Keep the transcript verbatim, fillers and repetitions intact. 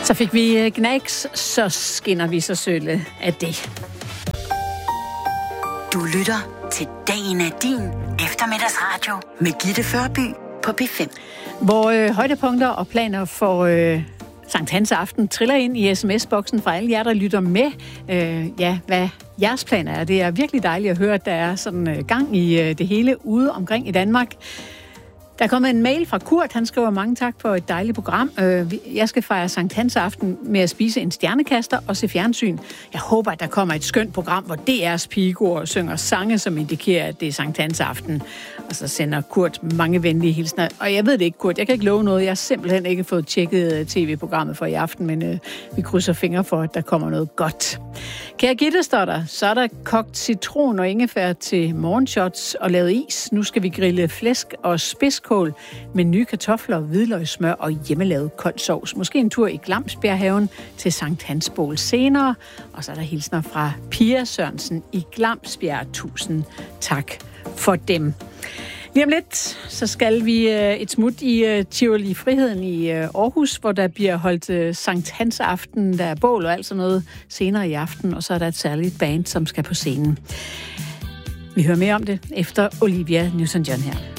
Så fik vi Gnags, så skinner vi så sølle af det. Du lytter til Dagen er din eftermiddagsradio med Gitte Førby på P fem. Hvor øh, højdepunkter og planer for øh, Sankt Hans aften triller ind i sms-boksen fra alle jer, der lytter med. Øh, ja, hvad jeres planer er. Det er virkelig dejligt at høre, at der er sådan øh, gang i øh, det hele ude omkring i Danmark. Der er kommet en mail fra Kurt. Han skriver mange tak for et dejligt program. Jeg skal fejre Sankt Hans aften med at spise en stjernekaster og se fjernsyn. Jeg håber, at der kommer et skønt program, hvor D R's pigekor synger sange, som indikerer, at det er Sankt Hans aften. Og så sender Kurt mange venlige hilsner. Og jeg ved det ikke, Kurt. Jeg kan ikke love noget. Jeg har simpelthen ikke fået tjekket tv-programmet for i aften, men øh, vi krydser fingre for, at der kommer noget godt. Kære Gitte, står der, så er der kogt citron og ingefær til morgenshots og lavet is. Nu skal vi grille flæsk og spidskål med nye kartofler, hvidløgssmør og hjemmelavet kold sovs. Måske en tur i Glamsbjerghaven til Sankt Hans bål senere. Og så er der hilsner fra Pia Sørensen i Glamsbjerg. Tusind tak for dem. Lige om lidt, så skal vi et smut i Tivoli Friheden i Aarhus, hvor der bliver holdt Sankt Hans aften, der er bål og alt sådan noget senere i aften, og så er der et særligt band, som skal på scenen. Vi hører mere om det efter Olivia Newton-John her.